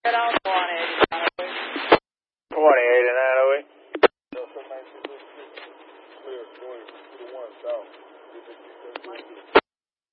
Get on 18908. 18908. Clear, going to the one south.